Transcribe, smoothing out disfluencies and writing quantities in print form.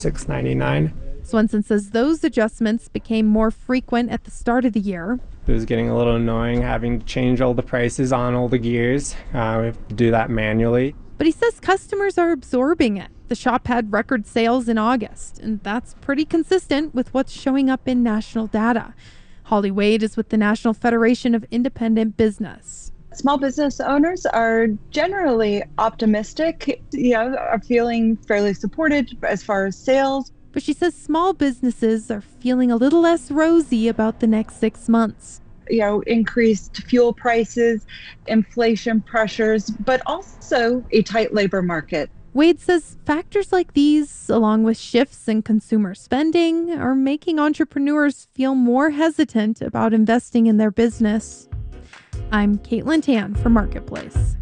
$6.99. Swenson says those adjustments became more frequent at the start of the year. It was getting a little annoying having to change all the prices on all the gears. We have to do that manually. But he says customers are absorbing it. The shop had record sales in August, and that's pretty consistent with what's showing up in national data. Holly Wade is with the National Federation of Independent Business. Small business owners are generally optimistic, are feeling fairly supported as far as sales. But she says small businesses are feeling a little less rosy about the next 6 months. Increased fuel prices, inflation pressures, but also a tight labor market. Wade says factors like these, along with shifts in consumer spending, are making entrepreneurs feel more hesitant about investing in their business. I'm Caitlin Tan for Marketplace.